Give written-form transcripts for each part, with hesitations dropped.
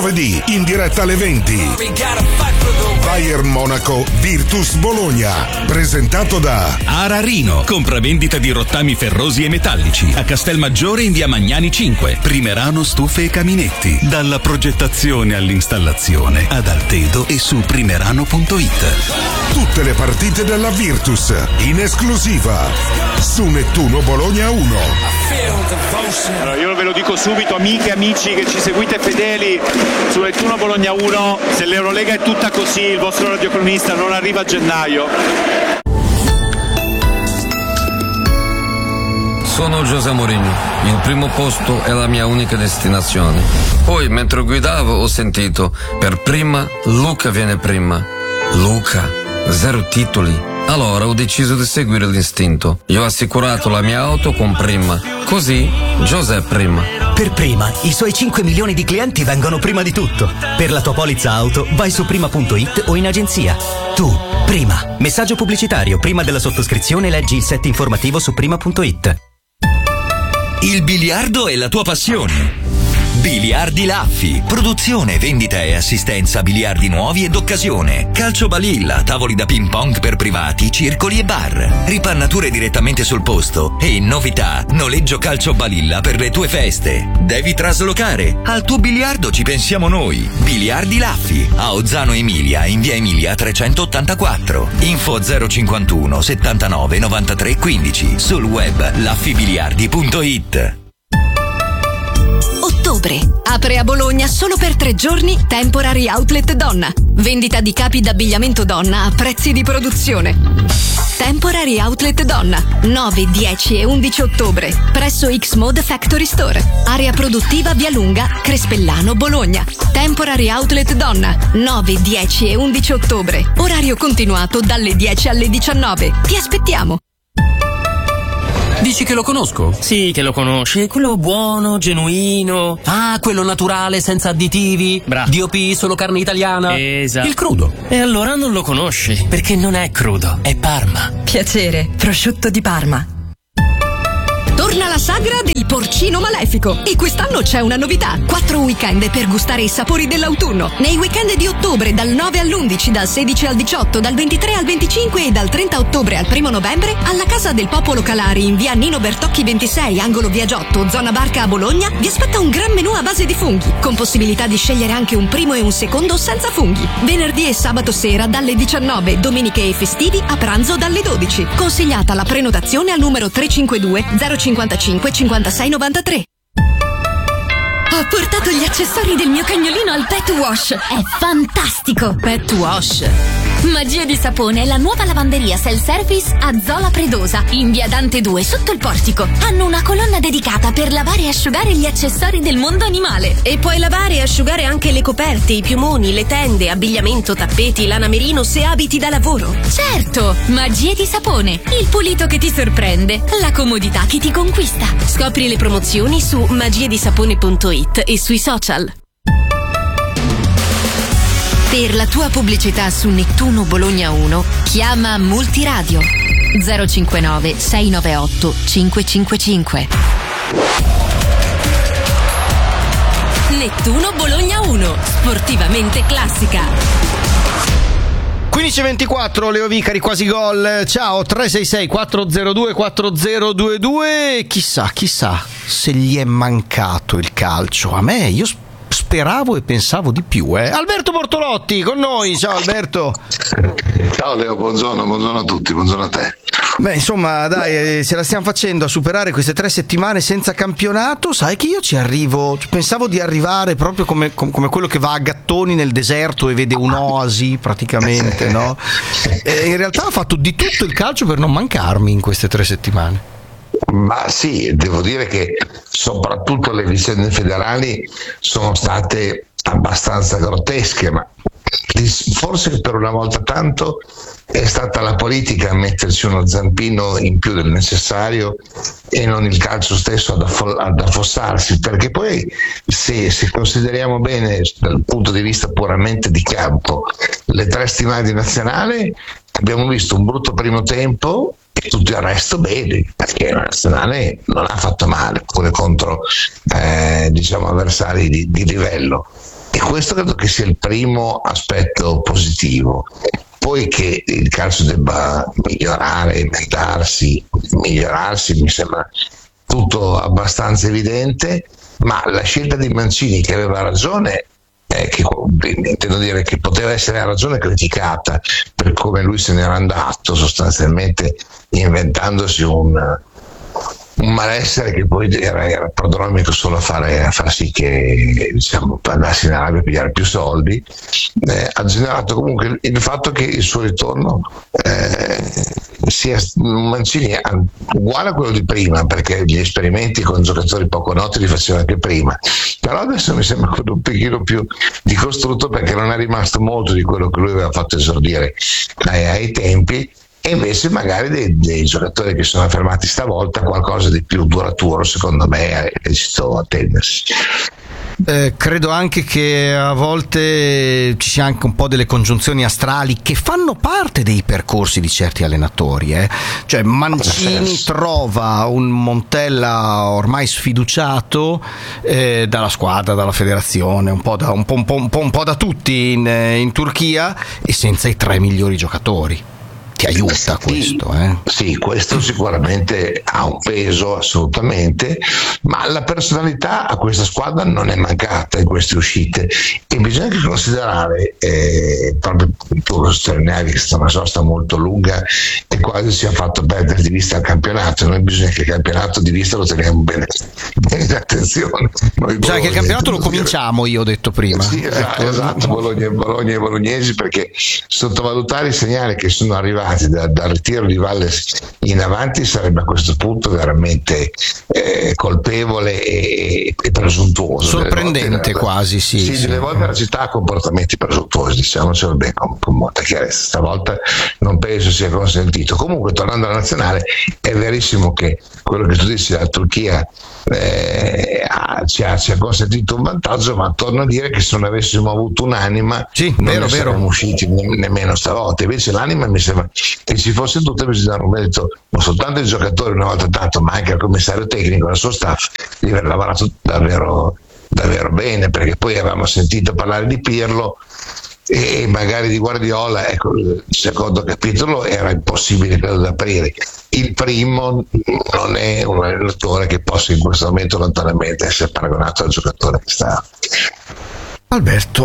giovedì in diretta alle 20. Bayern Monaco Virtus Bologna, presentato da Ararino, compravendita di rottami ferrosi e metallici a Castelmaggiore in via Magnani 5. Primerano stufe e caminetti, dalla progettazione all'installazione ad Altedo e su primerano.it. Tutte le partite della Virtus in esclusiva su Nettuno Bologna 1. Allora, io ve lo dico subito, amiche e amici che ci seguite fedeli su Nettuno Bologna 1, se l'Eurolega è tutta così, il vostro radiocronista non arriva a gennaio. Sono José Mourinho, il primo posto è la mia unica destinazione. Poi mentre guidavo ho sentito, per prima Luca viene prima. Luca, 0 titoli. Allora ho deciso di seguire l'istinto. Io ho assicurato la mia auto con Prima. Così José prima. Per Prima, i suoi 5 milioni di clienti vengono prima di tutto. Per la tua polizza auto, vai su prima.it o in agenzia. Tu, Prima. Messaggio pubblicitario. Prima della sottoscrizione leggi il set informativo su prima.it. Il biliardo è la tua passione. Biliardi Laffi, produzione, vendita e assistenza biliardi nuovi e d'occasione, calcio balilla, tavoli da ping pong per privati, circoli e bar, ripannature direttamente sul posto e in novità, noleggio calcio balilla per le tue feste. Devi traslocare? Al tuo biliardo ci pensiamo noi. Biliardi Laffi, a Ozzano Emilia, in via Emilia 384. Info 051 79 93 15, sul web laffibiliardi.it. Ottobre. Apre a Bologna solo per 3 giorni Temporary Outlet Donna. Vendita di capi d'abbigliamento donna a prezzi di produzione. Temporary Outlet Donna, 9, 10 e 11 ottobre, presso X-Mode Factory Store. Area produttiva Via Lunga, Crespellano, Bologna. Temporary Outlet Donna, 9, 10 e 11 ottobre. Orario continuato dalle 10 alle 19. Ti aspettiamo. Dici che lo conosco? Sì, che lo conosci. Quello buono, genuino. Ah, quello naturale, senza additivi. Bravo. DOP, solo carne italiana. Esatto. Il crudo. E allora non lo conosci, perché non è crudo, è Parma. Piacere, prosciutto di Parma. Torna la sagra del porcino malefico e quest'anno c'è una novità. 4 weekend per gustare i sapori dell'autunno. Nei weekend di ottobre dal 9 all'11, dal 16 al 18, dal 23 al 25 e dal 30 ottobre al 1 novembre alla Casa del Popolo Calari in via Nino Bertocchi 26, angolo via Giotto, zona Barca a Bologna, vi aspetta un gran menù a base di funghi, con possibilità di scegliere anche un primo e un secondo senza funghi. Venerdì e sabato sera dalle 19, domeniche e festivi a pranzo dalle 12. Consigliata la prenotazione al numero 352 055 56 93. Ho portato gli accessori del mio cagnolino al Pet Wash. È fantastico! Pet Wash. Magia di sapone è la nuova lavanderia self-service a Zola Predosa, in via Dante 2, sotto il portico. Hanno una colonna dedicata per lavare e asciugare gli accessori del mondo animale. E puoi lavare e asciugare anche le coperte, i piumoni, le tende, abbigliamento, tappeti, lana merino se abiti da lavoro. Certo! Magia di sapone, il pulito che ti sorprende, la comodità che ti conquista. Scopri le promozioni su magiadisapone.it e sui social. Per la tua pubblicità su Nettuno Bologna 1, chiama Multiradio 059 698 555. Nettuno Bologna 1, sportivamente classica. 15:24, Leo Vicari, quasi gol. Ciao, 366 402 4022. Chissà se gli è mancato il calcio. A me, io speravo e pensavo di più. Alberto Bortolotti con noi. Ciao Alberto. Ciao Leo, buongiorno a tutti, buongiorno a te. Beh, insomma, dai, se la stiamo facendo a superare queste 3 settimane senza campionato. Sai che io ci arrivo, pensavo di arrivare proprio come quello che va a gattoni nel deserto e vede un'oasi praticamente, no? In realtà ho fatto di tutto il calcio per non mancarmi in queste 3 settimane. Ma sì, devo dire che soprattutto le vicende federali sono state abbastanza grottesche, ma forse per una volta tanto è stata la politica a metterci uno zampino in più del necessario e non il calcio stesso ad affossarsi, perché poi se consideriamo bene dal punto di vista puramente di campo le 3 stimate di nazionale, abbiamo visto un brutto primo tempo e tutto il resto bene, perché la nazionale non ha fatto male pure contro avversari di livello. E questo credo che sia il primo aspetto positivo. Poi che il calcio debba migliorare, inventarsi, migliorarsi, mi sembra tutto abbastanza evidente, ma la scelta di Mancini, che aveva ragione, che intendo dire che poteva essere a ragione criticata per come lui se n'era andato, sostanzialmente inventandosi un malessere che poi era prodromico solo a far sì che, diciamo, andassi in Arabia a pigliare più soldi, ha generato comunque il fatto che il suo ritorno sia Mancini uguale a quello di prima, perché gli esperimenti con giocatori poco noti li faceva anche prima, però adesso mi sembra quello un pochino più di costrutto, perché non è rimasto molto di quello che lui aveva fatto esordire ai tempi, e invece magari dei giocatori che sono affermati stavolta qualcosa di più duraturo, secondo me è lecito attendersi. Credo anche che a volte ci sia anche un po' delle congiunzioni astrali che fanno parte dei percorsi di certi allenatori, cioè Mancini trova un Montella ormai sfiduciato dalla squadra, dalla federazione, un po' da tutti in Turchia, e senza i 3 migliori giocatori. Ti aiuta questo, Sì, questo sicuramente ha un peso, assolutamente, ma la personalità a questa squadra non è mancata in queste uscite, e bisogna anche considerare, proprio tu lo sottolineavi, che è stata una sosta molto lunga e quasi si è fatto perdere di vista il campionato. Noi bisogna che il campionato di vista lo teniamo bene in attenzione. Cioè che il campionato lo cominciamo, io ho detto prima. Sì, esatto, Bologna e bolognesi, perché sottovalutare i segnali che sono arrivati dal ritiro di Valles in avanti sarebbe a questo punto veramente colpevole e presuntuoso. Sorprendente quasi, sì. Delle volte la città ha comportamenti presuntuosi, diciamocelo bene con molta chiarezza. Stavolta non penso sia consentito. Comunque, tornando alla nazionale, è verissimo che quello che tu dici, la Turchia ci ha consentito un vantaggio, ma torno a dire che se non avessimo avuto un'anima non saremmo usciti nemmeno stavolta. Invece l'anima mi sembra che ci fosse tutta, bisogna dare un merito non soltanto ai giocatori una volta tanto, ma anche al commissario tecnico e al suo staff di aver lavorato davvero bene, perché poi avevamo sentito parlare di Pirlo e magari di Guardiola. Ecco, il secondo capitolo era impossibile, credo, da aprire. Il primo non è un allenatore che possa in questo momento lontanamente essere paragonato al giocatore che sta. Alberto,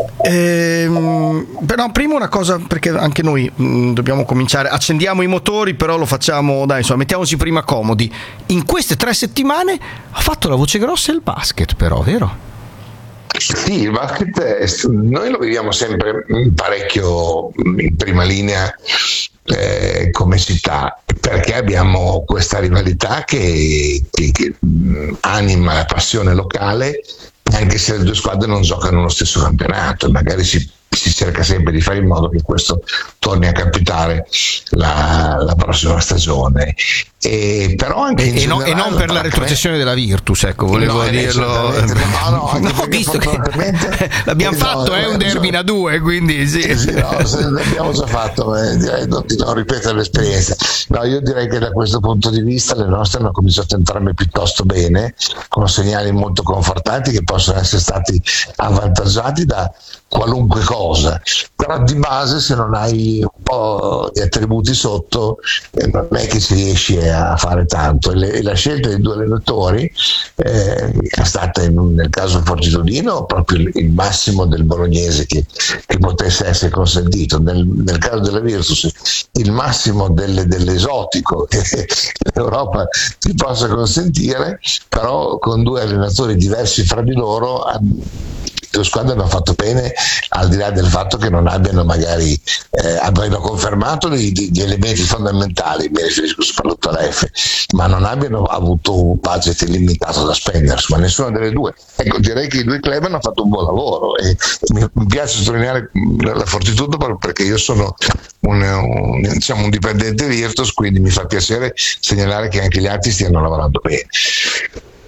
però prima una cosa, perché anche noi dobbiamo cominciare, accendiamo i motori, però lo facciamo, dai, insomma, mettiamoci prima comodi. In queste 3 settimane ha fatto la voce grossa il basket, però, vero? Sì, il basket noi lo viviamo sempre parecchio in prima linea come città, perché abbiamo questa rivalità che anima la passione locale, anche se le due squadre non giocano nello stesso campionato. Magari si cerca sempre di fare in modo che questo torni a capitare la prossima stagione, però anche e non per la retrocessione della Virtus, ecco, volevo dirlo. No, visto che l'abbiamo fatto, è un derby a 2, quindi sì. L'abbiamo già fatto, direi di non ripetere l'esperienza. No, io direi che da questo punto di vista le nostre hanno cominciato a entrarmi piuttosto bene, con segnali molto confortanti che possono essere stati avvantaggiati da qualunque cosa, però di base, se non hai un po' di attributi sotto, non è che si riesce a fare tanto. E la scelta dei 2 allenatori è stata, nel caso fortitudino, proprio il massimo del bolognese che potesse essere consentito, nel caso della Virtus il massimo dell'esotico che l'Europa ti possa consentire, però con 2 allenatori diversi fra di loro. Le squadre hanno fatto bene, al di là del fatto che non abbiano magari abbiano confermato gli elementi fondamentali, mi riferisco soprattutto alla F, ma non abbiano avuto un budget illimitato da spendere, ma nessuna delle due. Ecco, direi che i 2 club hanno fatto un buon lavoro, e mi piace sottolineare la Fortitudo perché io sono un dipendente Virtus, quindi mi fa piacere segnalare che anche gli altri stiano lavorando bene.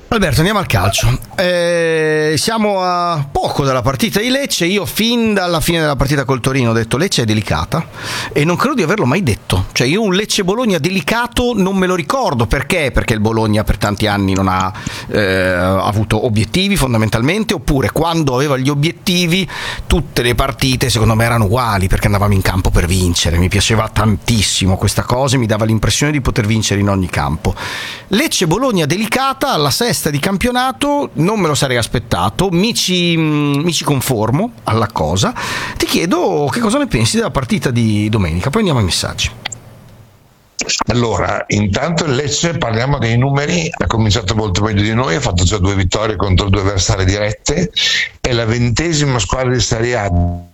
Alberto, andiamo al calcio. Siamo a poco dalla partita di Lecce. Io fin dalla fine della partita col Torino ho detto Lecce è delicata e non credo di averlo mai detto. Cioè io un Lecce-Bologna delicato non me lo ricordo. Perché? Perché il Bologna per tanti anni non ha avuto obiettivi fondamentalmente, oppure quando aveva gli obiettivi tutte le partite secondo me erano uguali perché andavamo in campo per vincere. Mi piaceva tantissimo questa cosa, mi dava l'impressione di poter vincere in ogni campo. Lecce-Bologna delicata alla sesta di campionato, non me lo sarei aspettato, mi ci conformo alla cosa. Ti chiedo che cosa ne pensi della partita di domenica, poi andiamo ai messaggi. Allora, intanto il Lecce, parliamo dei numeri, ha cominciato molto meglio di noi, ha fatto già 2 vittorie contro 2 avversari dirette, è la 20ª squadra di Serie A.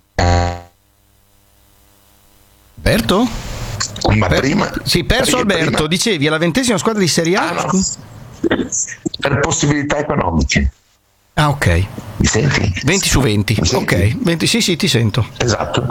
Alberto? Ma prima? Sì, perso Alberto, prima. Dicevi, è la 20ª squadra di Serie A? No. Per possibilità economiche. Ah, ok. Mi senti? 20 su 20. Ok, 20, sì, ti sento. Esatto.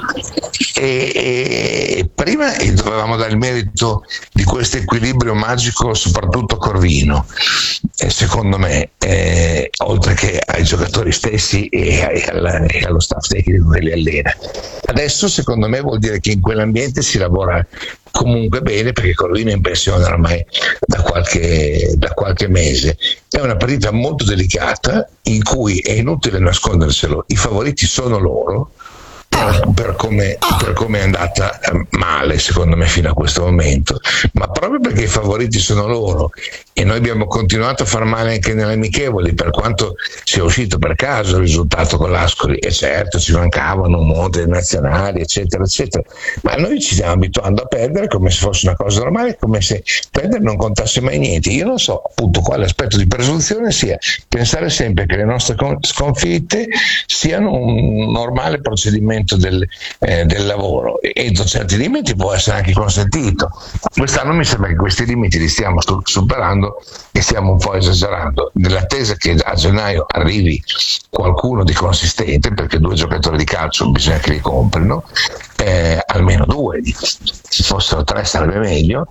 E prima dovevamo dare il merito di questo equilibrio magico soprattutto a Corvino, secondo me, oltre che ai giocatori stessi e allo staff tecnico che li allena. Adesso secondo me vuol dire che in quell'ambiente si lavora comunque bene, perché Corvino è in pensione ormai da qualche mese. È una partita molto delicata in cui è inutile nasconderselo, i favoriti sono loro per come è andata male secondo me fino a questo momento, ma proprio perché i favoriti sono loro e noi abbiamo continuato a far male anche nelle amichevoli, per quanto sia uscito per caso il risultato con l'Ascoli, e certo ci mancavano un monte di nazionali eccetera eccetera, ma noi ci stiamo abituando a perdere come se fosse una cosa normale, come se perdere non contasse mai niente. Io non so appunto quale aspetto di presunzione sia pensare sempre che le nostre sconfitte siano un normale procedimento del lavoro, e entro certi limiti può essere anche consentito. Quest'anno mi sembra che questi limiti li stiamo superando e stiamo un po' esagerando, nell'attesa che a gennaio arrivi qualcuno di consistente, perché 2 giocatori di calcio bisogna che li comprino, almeno 2, se fossero 3 sarebbe meglio.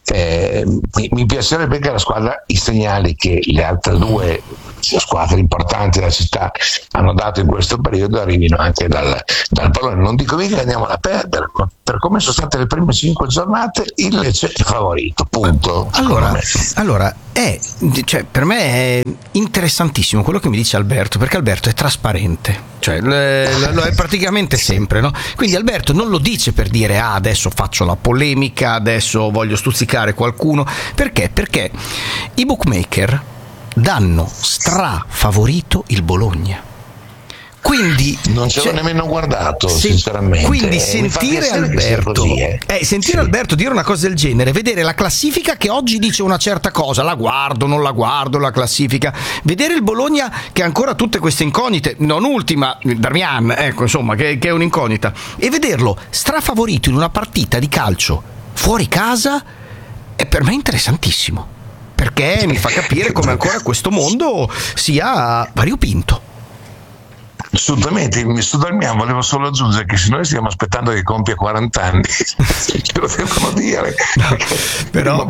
Mi piacerebbe che la squadra, i segnali che le altre 2 squadre importanti della città hanno dato in questo periodo arrivino anche dal pallone. Non dico mica che andiamo a perdere, ma per come sono state le prime 5 giornate il Lecce è favorito, punto. Allora cioè, per me è interessantissimo quello che mi dice Alberto, perché Alberto è trasparente, cioè lo è praticamente sempre, no? Quindi Alberto non lo dice per dire adesso faccio la polemica, adesso voglio stuzzicare qualcuno. Perché i bookmaker danno strafavorito il Bologna. Quindi non ce l'ho nemmeno guardato, sinceramente. Quindi sentire Alberto Alberto dire una cosa del genere, vedere la classifica che oggi dice una certa cosa, la guardo, non la guardo la classifica, vedere il Bologna che ha ancora tutte queste incognite, non ultima Darmian, ecco, insomma, che è un'incognita, e vederlo strafavorito in una partita di calcio fuori casa è per me interessantissimo, perché mi fa capire come ancora questo mondo sia variopinto. Assolutamente. Su Darmian volevo solo aggiungere che se noi stiamo aspettando che compia 40 anni ce lo devono dire, però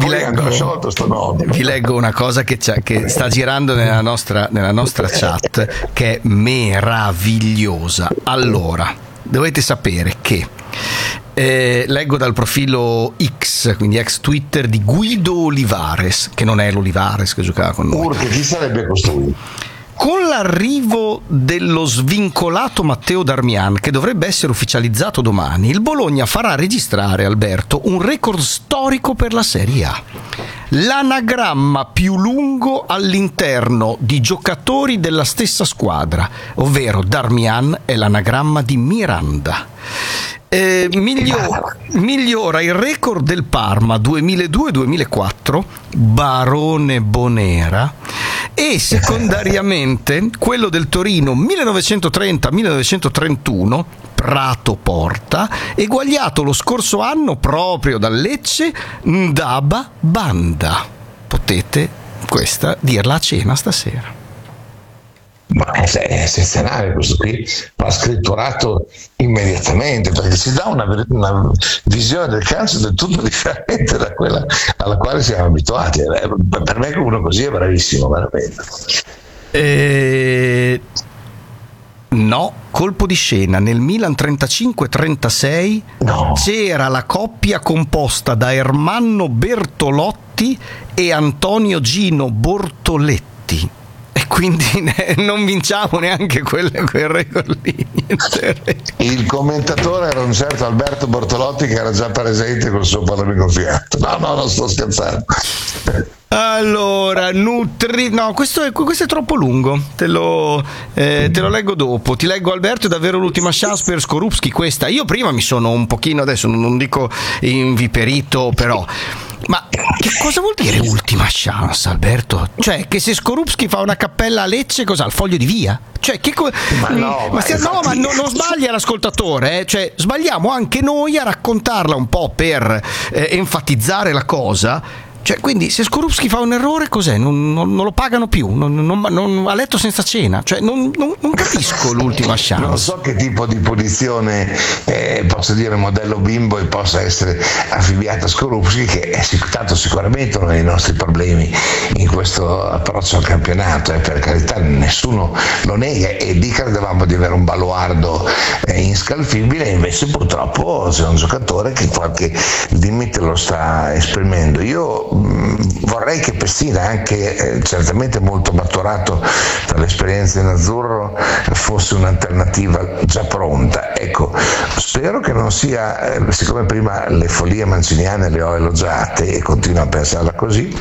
vi leggo una cosa che sta girando nella nostra chat, che è meravigliosa. Allora, dovete sapere che leggo dal profilo X, quindi ex Twitter di Guido Olivares, che non è l'Olivares che giocava con noi. Perché chi sarebbe costui? Con l'arrivo dello svincolato Matteo Darmian, che dovrebbe essere ufficializzato domani, il Bologna farà registrare, Alberto, un record storico per la Serie A. L'anagramma più lungo all'interno di giocatori della stessa squadra, ovvero Darmian è l'anagramma di Miranda. Migliora il record del Parma 2002-2004, Barone Bonera, e secondariamente quello del Torino 1930-1931, Prato Porta, eguagliato lo scorso anno proprio dal Lecce, Ndaba Banda. Potete questa dirla a cena stasera. Ma è eccezionale, questo qui va scritturato immediatamente, perché si dà una visione del calcio del tutto differente da quella alla quale siamo abituati. Per me uno così è bravissimo, veramente. No, colpo di scena. Nel Milan 35-36 c'era la coppia composta da Ermanno Bertolotti e Antonio Gino Bortoletti. E quindi non vinciamo neanche quel record lì. Il commentatore era un certo Alberto Bortolotti, che era già presente col suo pallone gonfiato. No, non sto scherzando. Allora, no, questo è troppo lungo, te lo leggo dopo. Ti leggo, Alberto, è davvero l'ultima chance per Skorupski questa. Io prima mi sono un pochino, adesso non dico inviperito, però, ma che cosa vuol dire ultima chance, Alberto? Cioè, che se Skorupski fa una cappella a Lecce, cos'ha? Il foglio di via? Cioè, non sbaglia l'ascoltatore, cioè sbagliamo anche noi a raccontarla un po' per enfatizzare la cosa. Cioè, quindi se Skorupski fa un errore, cos'è? Non lo pagano più, non a letto senza cena. Cioè, non capisco l'ultima chance. Non so che tipo di punizione, posso dire modello bimbo, e possa essere affibbiata a Skorupski, che è stato sicuramente uno dei nostri problemi in questo approccio al campionato. Per carità, nessuno lo nega, e lì credevamo di avere un baluardo inscalfibile, invece purtroppo c'è un giocatore che qualche limite lo sta esprimendo. Io vorrei che Pessina, anche certamente molto maturato dall'esperienza in azzurro, fosse un'alternativa già pronta. Ecco, spero che non sia, siccome prima le follie manciniane le ho elogiate e continuo a pensarla così,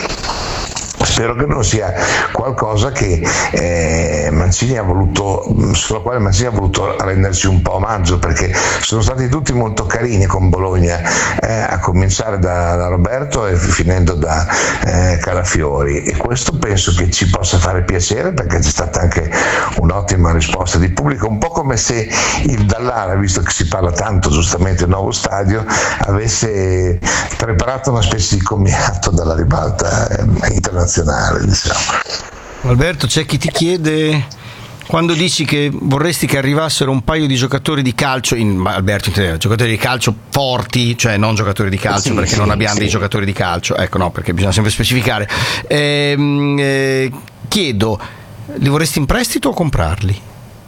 spero che non sia qualcosa che Mancini ha voluto, sulla quale Mancini ha voluto renderci un po' omaggio, perché sono stati tutti molto carini con Bologna, a cominciare da Roberto e finendo da Calafiori, e questo penso che ci possa fare piacere, perché c'è stata anche un'ottima risposta di pubblico, un po' come se il Dallara, visto che si parla tanto giustamente del nuovo stadio, avesse preparato una specie di commiato dalla ribalta internazionale, diciamo. Alberto, c'è chi ti chiede, quando dici che vorresti che arrivassero un paio di giocatori di calcio, Alberto, giocatori di calcio forti, cioè non giocatori di calcio, perché non abbiamo dei giocatori di calcio, ecco, no, perché bisogna sempre specificare. Chiedo, li vorresti in prestito o comprarli?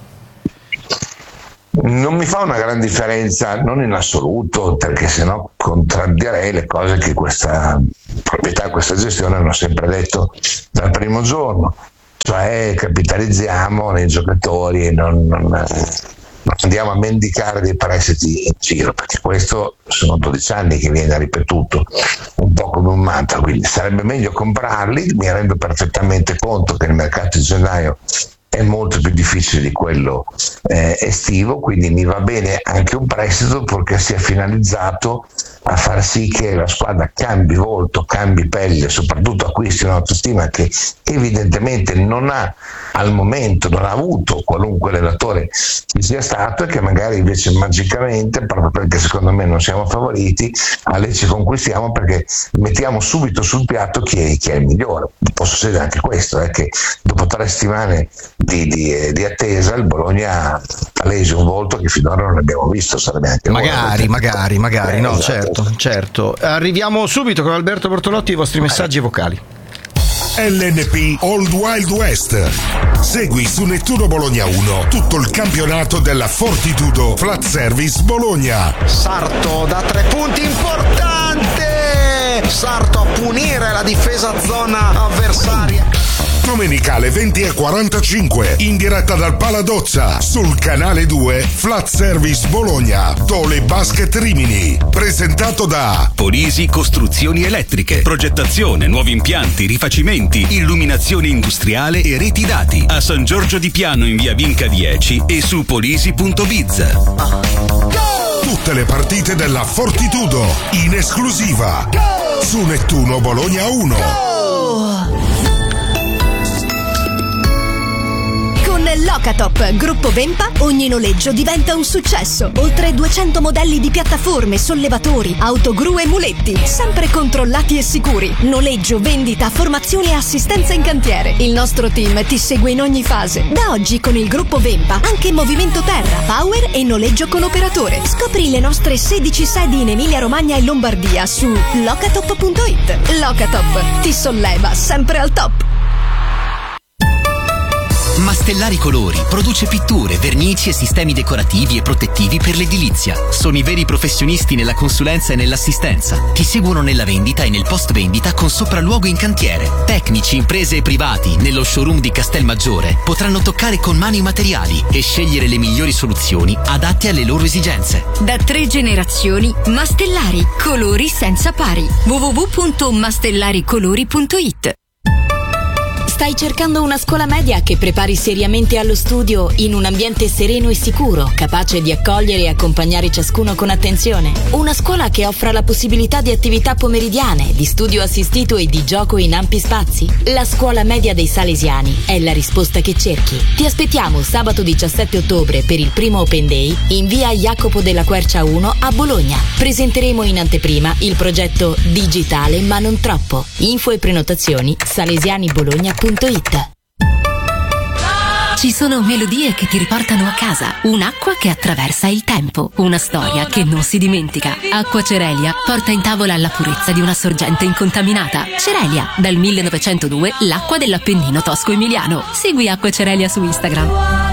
Non mi fa una gran differenza, non in assoluto, perché sennò contraddirei le cose che questa proprietà, questa gestione hanno sempre detto dal primo giorno, cioè capitalizziamo nei giocatori e non andiamo a mendicare dei prestiti in giro, perché questo sono 12 anni che viene ripetuto un po' come un mantra, quindi sarebbe meglio comprarli. Mi rendo perfettamente conto che il mercato di gennaio è molto più difficile di quello estivo, quindi mi va bene anche un prestito, purché sia finalizzato a far sì che la squadra cambi volto, cambi pelle, soprattutto acquisti un'autostima che evidentemente non ha al momento, non ha avuto qualunque allenatore ci sia stato, e che magari invece magicamente, proprio perché secondo me non siamo favoriti, a Lecce conquistiamo perché mettiamo subito sul piatto chi è il migliore. Può succedere anche questo, che dopo 3 settimane di attesa il Bologna palesi un volto che finora non abbiamo visto, sarebbe anche magari no, esatto. Certo. Arriviamo subito con Alberto Bortolotti, i vostri messaggi vocali. LNP Old Wild West. Segui su Nettuno Bologna 1 tutto il campionato della Fortitudo Flat Service Bologna. Sarto da 3 punti, importante! Sarto a punire la difesa zona avversaria. Domenicale 20:45 in diretta dal Paladozza sul canale 2 Flat Service Bologna, Tole Basket Rimini, presentato da Polisi Costruzioni Elettriche, progettazione, nuovi impianti, rifacimenti, illuminazione industriale e reti dati a San Giorgio di Piano in via Vinca 10 e su polisi.biz. Tutte le partite della Fortitudo in esclusiva su Nettuno Bologna 1. Locatop, gruppo Vempa, ogni noleggio diventa un successo. Oltre 200 modelli di piattaforme, sollevatori, autogru e muletti, sempre controllati e sicuri. Noleggio, vendita, formazione e assistenza in cantiere. Il nostro team ti segue in ogni fase. Da oggi con il gruppo Vempa anche movimento terra, power e noleggio con operatore. Scopri le nostre 16 sedi in Emilia Romagna e Lombardia su locatop.it. Locatop ti solleva sempre al top. Mastellari Colori produce pitture, vernici e sistemi decorativi e protettivi per l'edilizia. Sono i veri professionisti nella consulenza e nell'assistenza. Ti seguono nella vendita e nel post vendita con sopralluogo in cantiere. Tecnici, imprese e privati nello showroom di Castelmaggiore potranno toccare con mano i materiali e scegliere le migliori soluzioni adatte alle loro esigenze. Da 3 generazioni, Mastellari, colori senza pari. www.mastellaricolori.it. Stai cercando una scuola media che prepari seriamente allo studio in un ambiente sereno e sicuro, capace di accogliere e accompagnare ciascuno con attenzione? Una scuola che offra la possibilità di attività pomeridiane, di studio assistito e di gioco in ampi spazi? La scuola media dei Salesiani è la risposta che cerchi. Ti aspettiamo sabato 17 ottobre per il primo Open Day in via Jacopo della Quercia 1 a Bologna. Presenteremo in anteprima il progetto Digitale ma non troppo. Info e prenotazioni salesianibologna.it. Ci sono melodie che ti riportano a casa, un'acqua che attraversa il tempo, una storia che non si dimentica. Acqua Cerelia porta in tavola la purezza di una sorgente incontaminata. Cerelia, dal 1902 l'acqua dell'Appennino tosco-emiliano. Segui Acqua Cerelia su Instagram.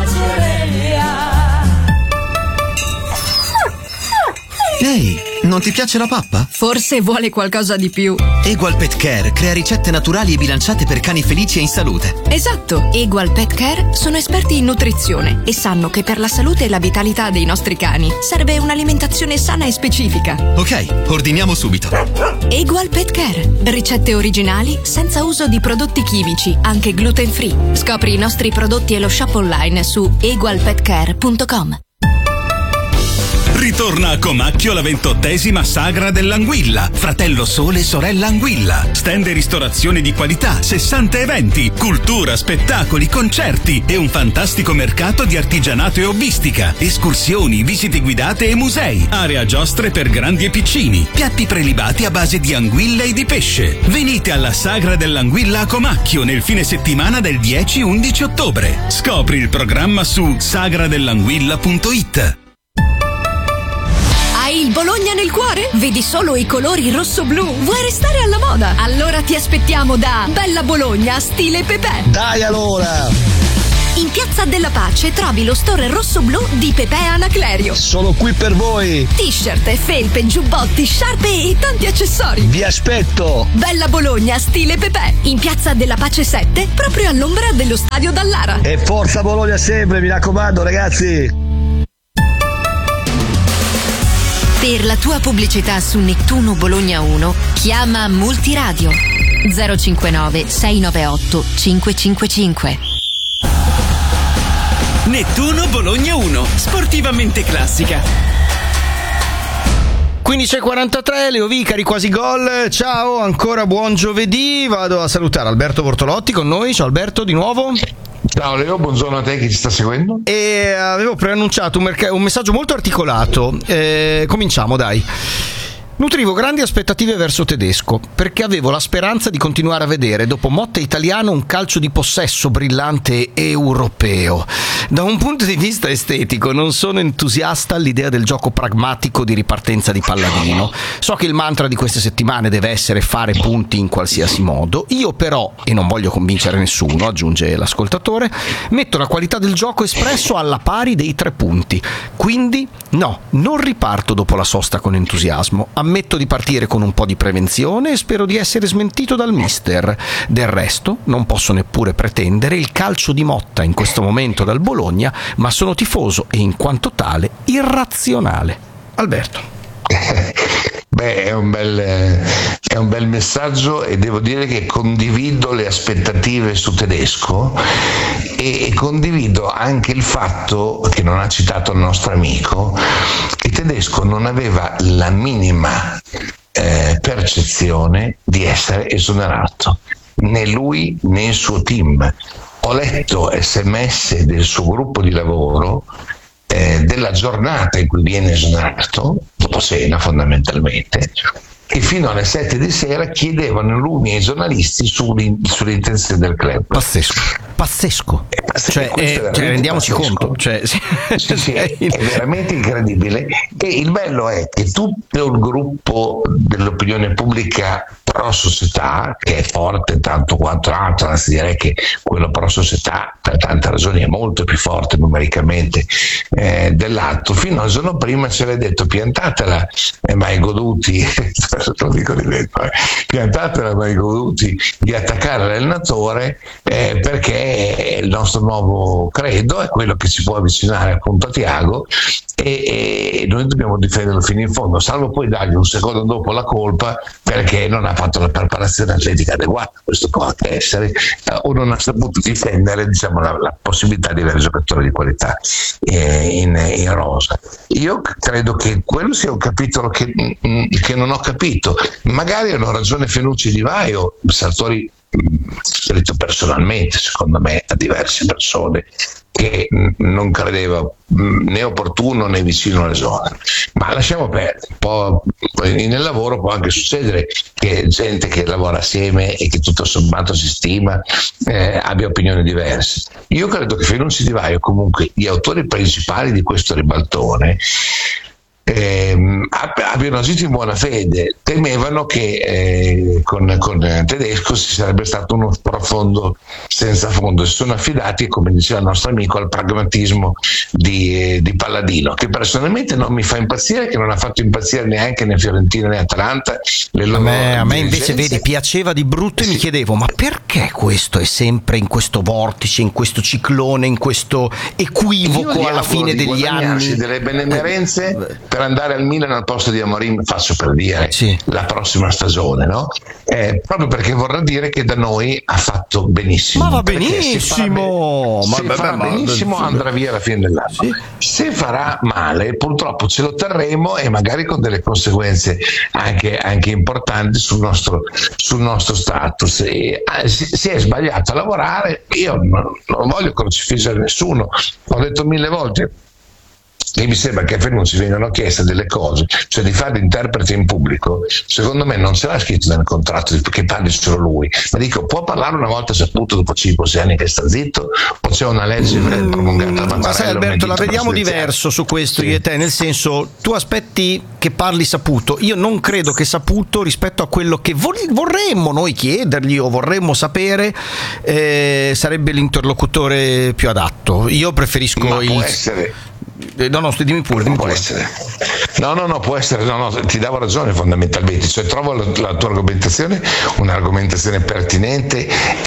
Ehi, non ti piace la pappa? Forse vuole qualcosa di più. Egual Pet Care crea ricette naturali e bilanciate per cani felici e in salute. Esatto, Egual Pet Care sono esperti in nutrizione e sanno che per la salute e la vitalità dei nostri cani serve un'alimentazione sana e specifica. Ok, ordiniamo subito. Egual Pet Care, ricette originali senza uso di prodotti chimici, anche gluten free. Scopri i nostri prodotti e lo shop online su egualpetcare.com. Ritorna a Comacchio la 28ª Sagra dell'Anguilla. Fratello Sole, sorella Anguilla. Stand e ristorazione di qualità, 60 eventi, cultura, spettacoli, concerti e un fantastico mercato di artigianato e hobbistica. Escursioni, visite guidate e musei. Area giostre per grandi e piccini. Piatti prelibati a base di anguilla e di pesce. Venite alla Sagra dell'Anguilla a Comacchio nel fine settimana del 10-11 ottobre. Scopri il programma su sagradellanguilla.it. Hai il Bologna nel cuore? Vedi solo i colori rosso-blu? Vuoi restare alla moda? Allora ti aspettiamo da Bella Bologna stile Pepe. Dai allora! In Piazza della Pace trovi lo store rosso-blu di Pepe Anaclerio. Sono qui per voi! T-shirt, felpe, giubbotti, sciarpe e tanti accessori. Vi aspetto! Bella Bologna stile Pepe. In Piazza della Pace 7, proprio all'ombra dello stadio Dallara. E forza Bologna sempre, mi raccomando ragazzi! Per la tua pubblicità su Nettuno Bologna 1, chiama Multiradio 059 698 555. Nettuno Bologna 1, sportivamente classica. 15:43, Leo Vicari, quasi gol. Ciao, ancora buon giovedì. Vado a salutare Alberto Bortolotti con noi. Ciao Alberto, di nuovo. Ciao Leo, buongiorno a te che ci sta seguendo. E avevo preannunciato un messaggio molto articolato. Cominciamo, dai. Nutrivo grandi aspettative verso Tedesco, perché avevo la speranza di continuare a vedere, dopo Motta italiano, un calcio di possesso brillante e europeo. Da un punto di vista estetico non sono entusiasta all'idea del gioco pragmatico di ripartenza di Palladino. So che il mantra di queste settimane deve essere fare punti in qualsiasi modo. Io però, e non voglio convincere nessuno, aggiunge l'ascoltatore, metto la qualità del gioco espresso alla pari dei 3 punti. Quindi no, non riparto dopo la sosta con entusiasmo. Ammetto di partire con un po' di prevenzione e spero di essere smentito dal mister. Del resto non posso neppure pretendere il calcio di Motta in questo momento dal Bologna, ma sono tifoso e in quanto tale irrazionale. Alberto. Beh, è un bel messaggio e devo dire che condivido le aspettative su Tedesco e condivido anche il fatto che non ha citato il nostro amico, che Tedesco non aveva la minima percezione di essere esonerato, né lui né il suo team. ho letto SMS del suo gruppo di lavoro della giornata in cui viene esonerato, dopo cena fondamentalmente, che fino alle 7 di sera chiedevano lumi ai giornalisti sulle intenzioni del club. Pazzesco. Cioè, rendiamoci conto. Cioè, sì, è veramente incredibile. E il bello è che tutto il gruppo dell'opinione pubblica pro società, che è forte tanto quanto l'altro, anzi direi che quello pro società per tante ragioni è molto più forte numericamente dell'altro, fino al giorno prima ci aveva detto piantatela mai goduti lo dico di vetro, piantatela mai goduti di attaccare l'allenatore perché è il nostro nuovo credo, è quello che ci può avvicinare appunto a Thiago e noi dobbiamo difenderlo fino in fondo, salvo poi dargli un secondo dopo la colpa perché non ha fatto la preparazione atletica adeguata. Questo può anche essere, o non ha saputo difendere, diciamo, la possibilità di avere giocatori di qualità in rosa. Io credo che quello sia un capitolo che non ho capito. Magari hanno ragione Fenucci e Di Vaio, Sartori scritto personalmente secondo me a diverse persone che non credeva né opportuno né vicino alle zone, ma lasciamo perdere. Nel lavoro può anche succedere che gente che lavora assieme e che tutto sommato si stima abbia opinioni diverse. Io credo che Fenucci e Di Vaio, comunque gli autori principali di questo ribaltone, abbiano agito in buona fede, temevano che con Tedesco ci sarebbe stato uno sprofondo senza fondo, si sono affidati, come diceva il nostro amico, al pragmatismo di Palladino, che personalmente non mi fa impazzire, che non ha fatto impazzire neanche né Fiorentina né Atalanta. A me invece vedi piaceva di brutto e mi chiedevo ma perché questo è sempre in questo vortice, in questo ciclone, in questo equivoco alla fine degli anni delle benemerenze per andare al Milan al posto di Amorim, faccio per dire, la prossima stagione, no? Proprio perché vorrà dire che da noi ha fatto benissimo. Ma va benissimo! Se farà benissimo andrà via alla fine dell'anno. Sì. Se farà male, purtroppo ce lo terremo e magari con delle conseguenze anche importanti sul nostro status. Si è sbagliato a lavorare, io non voglio crocifiggere nessuno, ho detto 1000 volte. E mi sembra che a Fenucci vengano chieste delle cose, cioè di fare interprete in pubblico, secondo me non ce l'ha scritto nel contratto che parli solo lui, ma dico può parlare una volta saputo dopo 5-6 anni che sta zitto, o c'è una legge promulgata? Ma sai Alberto, la vediamo diverso su questo io e te, nel senso tu aspetti che parli saputo, io non credo che saputo rispetto a quello che vorremmo noi chiedergli o vorremmo sapere sarebbe l'interlocutore più adatto. Io preferisco può essere. No, dimmi pure. Può essere. No, può essere. No, ti davo ragione fondamentalmente. Cioè, trovo la tua argomentazione un'argomentazione pertinente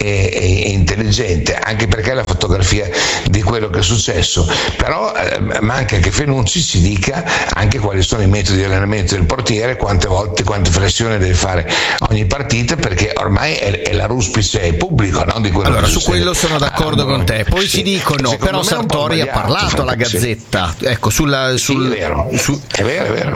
e intelligente, anche perché è la fotografia di quello che è successo. Però manca che Fenucci ci dica anche quali sono i metodi di allenamento del portiere, quante flessioni deve fare ogni partita, perché ormai è la ruspice pubblico, no? Di quello allora, che su quello sono d'accordo con te. Poi ci dicono, però Sartori ha parlato alla Gazzetta. Ecco, è vero. È vero.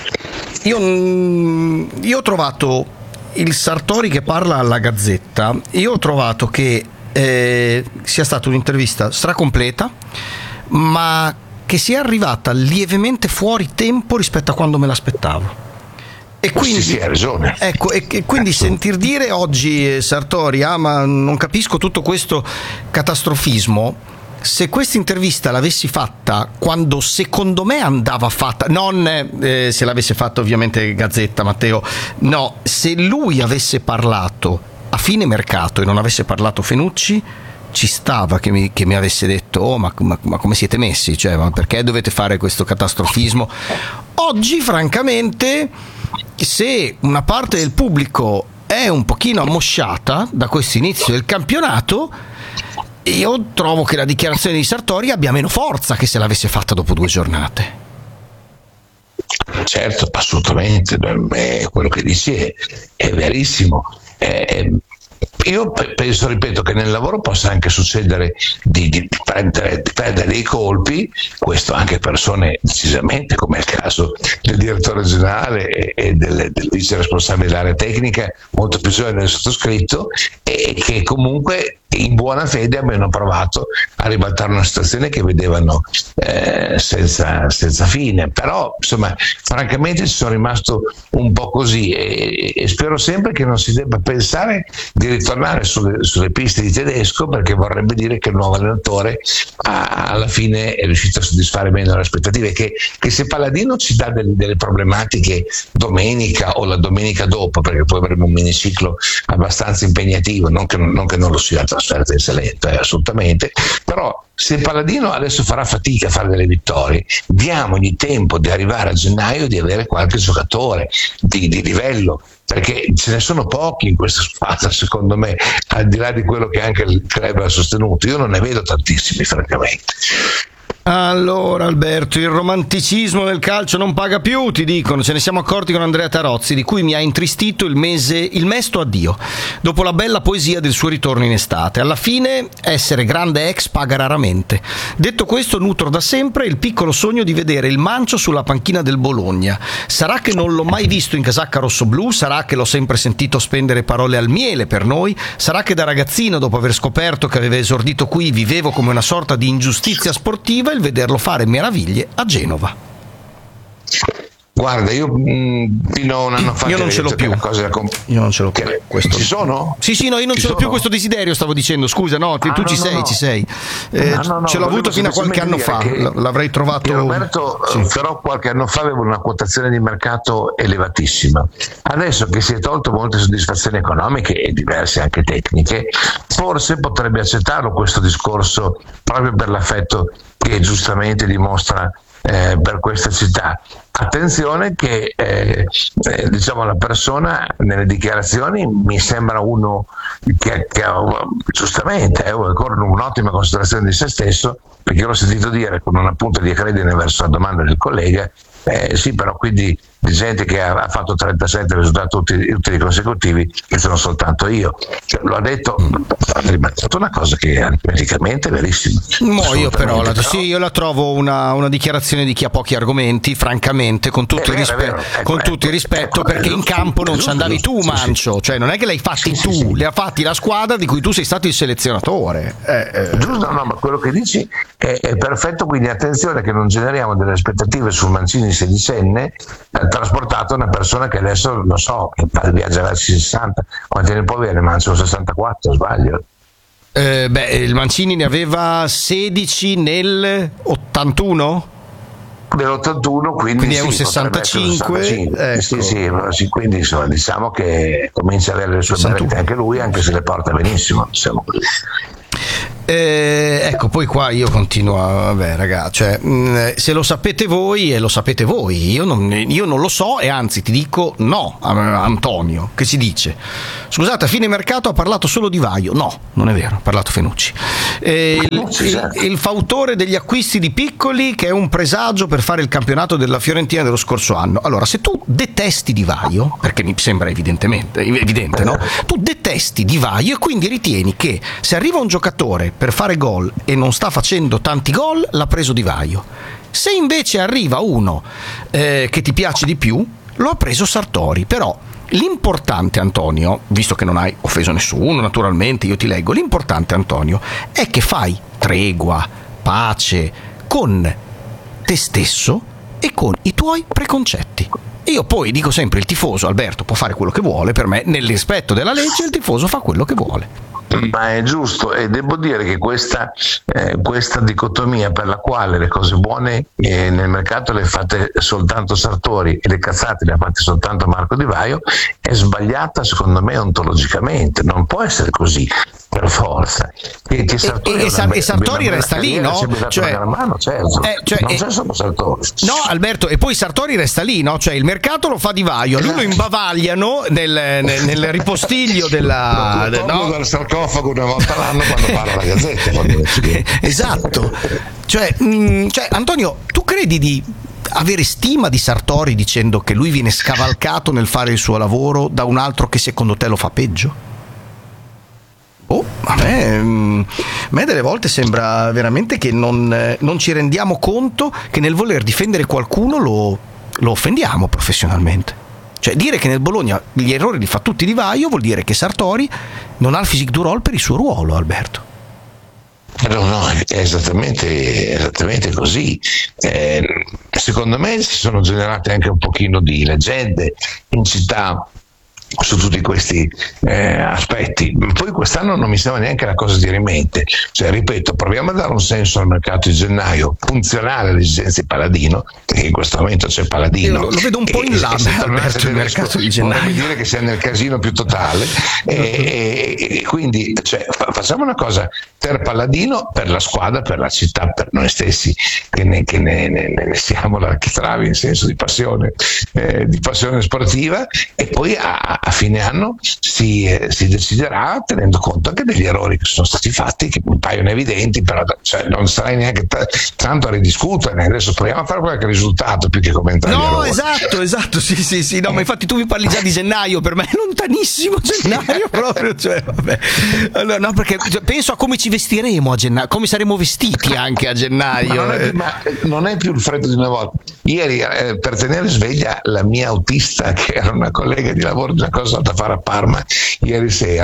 Io ho trovato il Sartori che parla alla Gazzetta, io ho trovato che sia stata un'intervista stracompleta, ma che sia arrivata lievemente fuori tempo rispetto a quando me l'aspettavo. E quindi, sì, hai ragione. Ecco, e quindi sentir dire oggi Sartori, ma non capisco tutto questo catastrofismo. Se questa intervista l'avessi fatta quando secondo me andava fatta, non se l'avesse fatta ovviamente Gazzetta, Matteo, no, se lui avesse parlato a fine mercato e non avesse parlato Fenucci, ci stava che mi avesse detto ma come siete messi, cioè, ma perché dovete fare questo catastrofismo? Oggi francamente, se una parte del pubblico è un pochino ammosciata da questo inizio del campionato, io trovo che la dichiarazione di Sartori abbia meno forza che se l'avesse fatta dopo 2 giornate. Certo, assolutamente, quello che dici è verissimo. Io penso, ripeto, che nel lavoro possa anche succedere di prendere dei colpi, questo anche persone decisamente, come è il caso del direttore generale e del vice responsabile dell'area tecnica, molto più giovane del sottoscritto, e che comunque in buona fede abbiano provato a ribaltare una situazione che vedevano senza fine. Però insomma, francamente ci sono rimasto un po' così e spero sempre che non si debba pensare di ritornare sulle piste di Tedesco, perché vorrebbe dire che il nuovo allenatore alla fine è riuscito a soddisfare meno le aspettative, che se Palladino ci dà delle problematiche domenica o la domenica dopo, perché poi avremo un miniciclo abbastanza impegnativo, non che non lo sia la trasferta in Salento, assolutamente, però se Palladino adesso farà fatica a fare delle vittorie, diamogli tempo di arrivare a gennaio e di avere qualche giocatore di livello, perché ce ne sono pochi in questa squadra, secondo me, al di là di quello che anche il club ha sostenuto. Io non ne vedo tantissimi, francamente. Allora Alberto, il romanticismo nel calcio non paga più, ti dicono, ce ne siamo accorti con Andrea Tarozzi, di cui mi ha intristito il mesto addio, dopo la bella poesia del suo ritorno in estate. Alla fine essere grande ex paga raramente. Detto questo, nutro da sempre il piccolo sogno di vedere il Mancio sulla panchina del Bologna. Sarà che non l'ho mai visto in casacca rossoblu, sarà che l'ho sempre sentito spendere parole al miele per noi, sarà che da ragazzino, dopo aver scoperto che aveva esordito qui, vivevo come una sorta di ingiustizia sportiva il vederlo fare meraviglie a Genova. Guarda, io fino a un anno fa io non ce l'ho più. Io non ce l'ho più. Ci sono? Sì, no, io non ce l'ho più questo desiderio, stavo dicendo, scusa, no, tu ci sei. Ce l'ho avuto fino a qualche anno fa, l'avrei trovato. Roberto, però qualche anno fa avevo una quotazione di mercato elevatissima. Adesso che si è tolto molte soddisfazioni economiche e diverse anche tecniche, forse potrebbe accettarlo questo discorso, proprio per l'affetto che giustamente dimostra per questa città. Attenzione che diciamo la persona nelle dichiarazioni mi sembra uno che giustamente con un'ottima considerazione di se stesso, perché l'ho sentito dire con una punta di credine verso la domanda del collega, sì, però quindi di gente che ha fatto 37 risultati utili consecutivi che sono soltanto io, cioè, lo ha detto, ha rimarcato una cosa che aritmeticamente è verissima. Io la trovo una dichiarazione di chi ha pochi argomenti, francamente, con tutto il rispetto, perché in campo non ci andavi tu, Mancio, cioè non è che l'hai fatti tu, le ha fatti la squadra di cui tu sei stato il selezionatore. Giusto, no, ma quello che dici è perfetto, quindi attenzione che non generiamo delle aspettative sul Mancini sedicenne trasportato una persona che adesso lo so, che viaggia verso i 60. Quanti ne può avere? Mancio 64, sbaglio? Il Mancini ne aveva 16 nel 81? Nell'81, quindi è un 65. Sì, quindi insomma, diciamo che comincia a avere le sue berrette anche lui, anche se le porta benissimo, diciamo così. Ecco, poi qua io continuo ragazzi, se lo sapete voi e lo sapete voi, io non lo so, e anzi ti dico no. Antonio che ci dice: scusate, a fine mercato ha parlato solo Di Vaio. No, non è vero, ha parlato Fenucci. Il fautore degli acquisti di Piccoli, che è un presagio per fare il campionato della Fiorentina dello scorso anno. Allora, se tu detesti Di Vaio, perché mi sembra evidente, no? Tu detesti Di Vaio e quindi ritieni che se arriva un giocatore per fare gol e non sta facendo tanti gol, l'ha preso Di Vaio. Se invece arriva uno che ti piace di più, lo ha preso Sartori. Però l'importante, Antonio, visto che non hai offeso nessuno, naturalmente io ti leggo, l'importante, Antonio, è che fai tregua, pace con te stesso e con i tuoi preconcetti. Io poi dico sempre: il tifoso, Alberto, può fare quello che vuole, per me nel rispetto della legge il tifoso fa quello che vuole. Ma è giusto, e devo dire che questa dicotomia per la quale le cose buone nel mercato le fate soltanto Sartori e le cazzate le ha fatte soltanto Marco Di Vaio è sbagliata, secondo me, ontologicamente. Non può essere così per forza. E Sartori resta lì, no? Non c'è solo Sartori. No, Alberto, e poi Sartori resta lì, no? Cioè il mercato lo fa Di Vaio, lui lo imbavagliano nel ripostiglio della dal sarcofago una volta l'anno quando parla la Gazzetta. Esatto. Cioè, Antonio, tu credi di avere stima di Sartori dicendo che lui viene scavalcato nel fare il suo lavoro da un altro che secondo te lo fa peggio? A me delle volte sembra veramente che non ci rendiamo conto che nel voler difendere qualcuno lo offendiamo professionalmente. Cioè dire che nel Bologna gli errori li fa tutti Di Vaio vuol dire che Sartori non ha il physique du rôle per il suo ruolo, Alberto. No, è esattamente così. Secondo me si sono generate anche un pochino di leggende in città su tutti questi aspetti. Poi quest'anno non mi sembra neanche la cosa di rimente, cioè ripeto, proviamo a dare un senso al mercato di gennaio funzionale alle esigenze di Paladino, perché in questo momento c'è Paladino. Lo vedo un po' in là, Alberto, il mercato di gennaio. Vorrebbe dire che sia nel casino più totale, e quindi facciamo una cosa per Paladino, per la squadra, per la città, per noi stessi che ne siamo l'architravi in senso di passione sportiva, e poi a fine anno si deciderà tenendo conto anche degli errori che sono stati fatti, che mi paiono evidenti, però non sarai neanche tanto a ridiscutere. Adesso proviamo a fare qualche risultato più che commentare gli errori. Esatto, sì, no, ma infatti tu mi parli già di gennaio, per me è lontanissimo gennaio proprio, vabbè. Allora, no, perché penso a come ci vestiremo a gennaio, come saremo vestiti anche a gennaio. Ma non è più il freddo di una volta. Ieri per tenere sveglia la mia autista, che era una collega di lavoro, già cosa da fare a Parma ieri sera,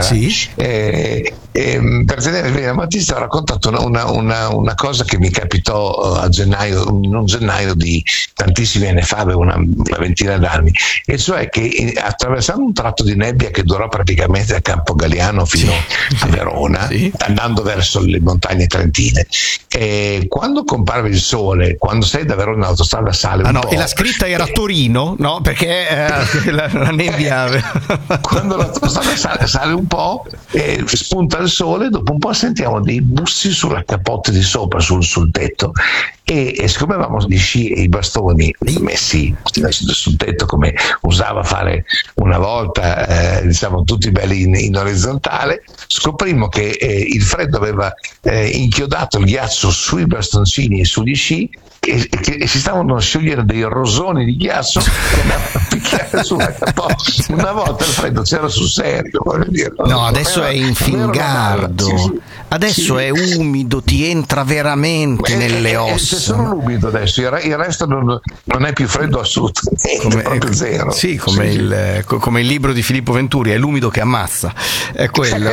per tenere sveglia la autista ho raccontato una cosa che mi capitò a gennaio, non gennaio di tantissimi anni fa, avevo una ventina d'anni, e cioè che attraversando un tratto di nebbia che durò praticamente da Campo Galliano fino a Verona, andando verso le montagne trentine, e quando comparve il sole, quando sei da Verona l'autostrada sale un po', e la scritta era Torino, no? Perché la nebbia quando l'autostrada sale un po', spunta il sole, dopo un po' sentiamo dei bussi sulla capote di sopra, sul tetto, e siccome avevamo gli sci e i bastoni messi sul tetto come usava fare una volta, diciamo tutti belli in orizzontale, scoprimmo che il freddo aveva inchiodato il ghiaccio sui bastoncini e sugli sci, e si stavano sciogliendo dei rosoni di ghiaccio da picchiare sulla capote. Una volta il freddo c'era sul serio, voglio dire. No, adesso è infingardo, adesso è umido, ti entra veramente nelle ossa. C'è solo l'umido adesso, il resto non è più freddo assolutamente, proprio zero. Sì, come il libro di Filippo Venturi, è l'umido che ammazza, è quello.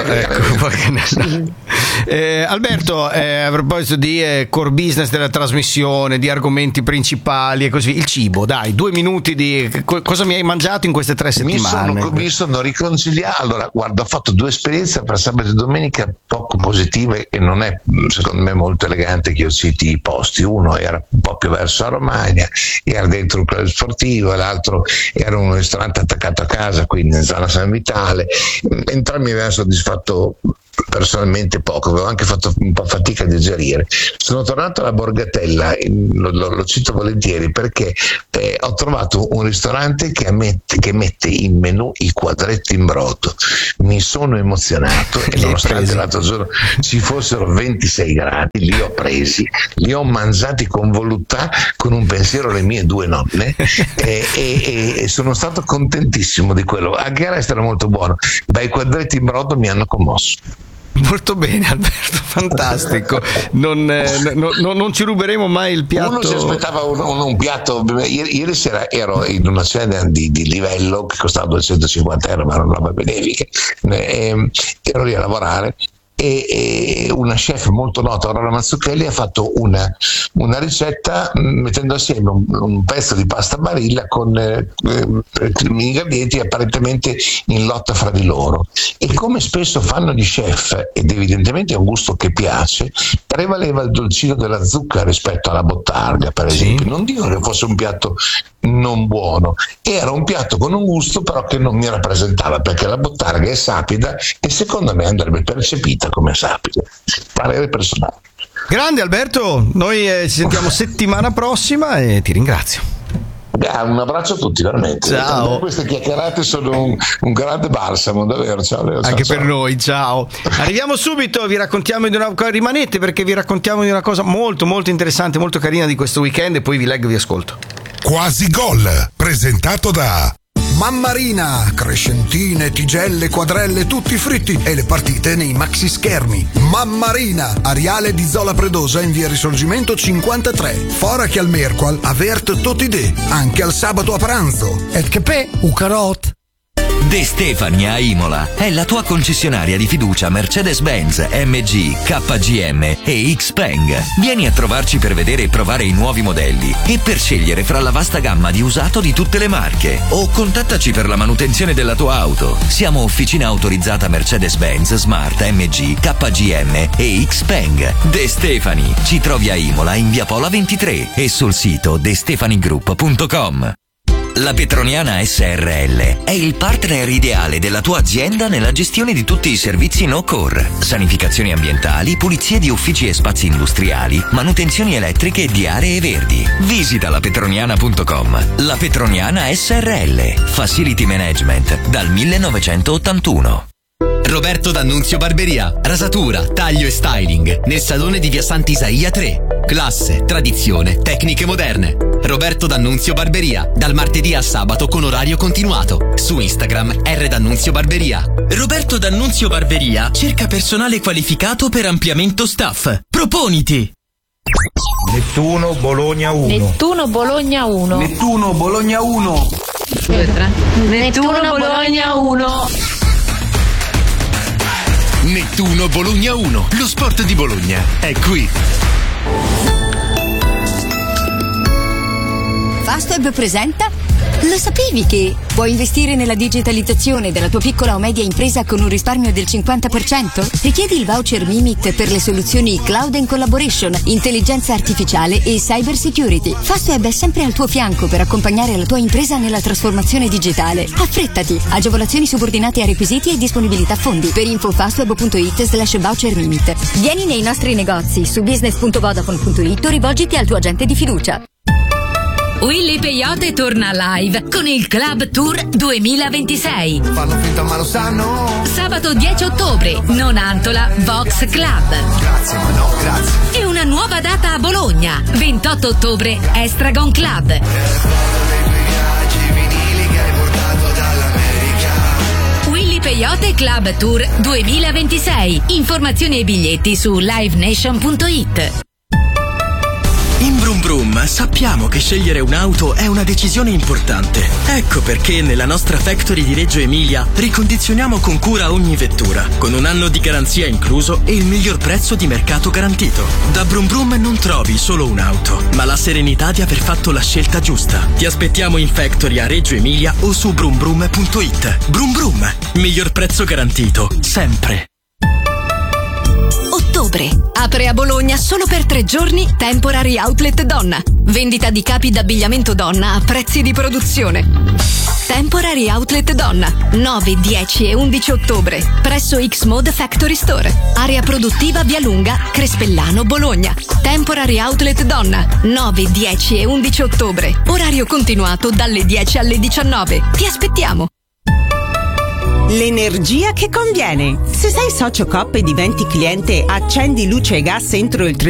Alberto, a proposito di core business della trasmissione, di argomenti principali e così, il cibo, dai, 2 minuti di cosa mi hai mangiato in queste 3 settimane? Mi sono riconciliato. Allora, guarda, ho fatto 2 esperienze per sabato e domenica poco positive, e non è secondo me molto elegante che io citi i posti. Uno era un po' più verso la Romagna, era dentro un club sportivo, e l'altro era un ristorante attaccato a casa, quindi in zona San Vitale. Entrambi mi avevano soddisfatto personalmente poco, avevo anche fatto un po' fatica a digerire. Sono tornato alla Borgatella, lo cito volentieri perché ho trovato un ristorante che mette in menù i quadretti in brodo. Mi sono emozionato, e nonostante l'altro giorno ci fossero 26 gradi, li ho presi, li ho mangiati con voluttà, con un pensiero alle mie 2 nonne, e sono stato contentissimo di quello. Anche il resto era molto buono, ma i quadretti in brodo mi hanno commosso. Molto bene, Alberto, fantastico. Non ci ruberemo mai il piatto. Uno si aspettava un piatto. Ieri sera ero in una cena di livello che costava 250 euro, ma era una roba benefica. Ero lì a lavorare, e una chef molto nota, Aurora Mazzucchelli, ha fatto una ricetta mettendo assieme un pezzo di pasta Barilla con ingredienti apparentemente in lotta fra di loro, e come spesso fanno gli chef, ed evidentemente è un gusto che piace, prevaleva il dolcino della zucca rispetto alla bottarga, per esempio. Non dico che fosse un piatto non buono, era un piatto con un gusto però che non mi rappresentava, perché la bottarga è sapida e secondo me andrebbe percepita come sapida. Parere personale. Grande Alberto, noi ci sentiamo settimana prossima e ti ringrazio. Un abbraccio a tutti, veramente. Ciao. Queste chiacchierate sono un grande balsamo, davvero. Ciao, Leo. Anche per noi, ciao. Arriviamo subito, vi raccontiamo di una cosa. Rimanete, perché vi raccontiamo di una cosa molto molto interessante, molto carina di questo weekend, e poi vi leggo e vi ascolto. Quasi Gol, presentato da Mammarina, crescentine, tigelle, quadrelle, tutti fritti e le partite nei maxi schermi. Mammarina, Ariale di Zola Predosa in via Risorgimento 53. Fora che al Merqual avert totidè, anche al sabato a pranzo. Et che pe, u carot. De Stefani a Imola è la tua concessionaria di fiducia Mercedes-Benz, MG, KGM e Xpeng. Vieni a trovarci per vedere e provare i nuovi modelli e per scegliere fra la vasta gamma di usato di tutte le marche. O contattaci per la manutenzione della tua auto. Siamo officina autorizzata Mercedes-Benz, Smart, MG, KGM e Xpeng. De Stefani. Ci trovi a Imola in via Pola 23 e sul sito destefanigroup.com. La Petroniana SRL è il partner ideale della tua azienda nella gestione di tutti i servizi no-core, sanificazioni ambientali, pulizie di uffici e spazi industriali, manutenzioni elettriche di aree verdi. Visita lapetroniana.com. La Petroniana SRL, Facility Management dal 1981. Roberto D'Annunzio Barberia, rasatura, taglio e styling nel salone di via Sant'Isaia 3. Classe, tradizione, tecniche moderne. Roberto D'Annunzio Barberia, dal martedì al sabato con orario continuato. Su Instagram D'Annunzio Barberia. Roberto D'Annunzio Barberia cerca personale qualificato per ampliamento staff. Proponiti! Nettuno Bologna 1. Nettuno Bologna 1. Nettuno Bologna 1. Nettuno Bologna 1. Nettuno Bologna 1, lo sport di Bologna è qui. Fastweb presenta. Lo sapevi che puoi investire nella digitalizzazione della tua piccola o media impresa con un risparmio del 50%? Richiedi il voucher Mimit per le soluzioni Cloud and Collaboration, intelligenza artificiale e cyber security. Fastweb è sempre al tuo fianco per accompagnare la tua impresa nella trasformazione digitale. Affrettati! Agevolazioni subordinate a requisiti e disponibilità fondi. Per info fastweb.it/voucher Mimit. Vieni nei nostri negozi su business.vodafone.it o rivolgiti al tuo agente di fiducia. Willy Peyote torna live con il Club Tour 2026. Fanno finta ma lo sanno. Sabato 10 ottobre, Nonantola Vox Club. Grazie, ma no, grazie. E una nuova data a Bologna, 28 ottobre, Estragon Club. Willy Peyote Club Tour 2026. Informazioni e biglietti su livenation.it. In Brum Brum sappiamo che scegliere un'auto è una decisione importante. Ecco perché nella nostra factory di Reggio Emilia ricondizioniamo con cura ogni vettura, con un anno di garanzia incluso e il miglior prezzo di mercato garantito. Da Brum Brum non trovi solo un'auto, ma la serenità di aver fatto la scelta giusta. Ti aspettiamo in factory a Reggio Emilia o su brumbrum.it. Brum Brum, miglior prezzo garantito, sempre. Ottobre. Apre a Bologna solo per 3 giorni Temporary Outlet Donna. Vendita di capi d'abbigliamento donna a prezzi di produzione. Temporary Outlet Donna, 9, 10 e 11 ottobre, presso X-Mode Factory Store. Area produttiva Via Lunga, Crespellano, Bologna. Temporary Outlet Donna, 9, 10 e 11 ottobre. Orario continuato dalle 10 alle 19. Ti aspettiamo. L'energia che conviene. Se sei socio Coop e diventi cliente Accendi Luce e Gas entro il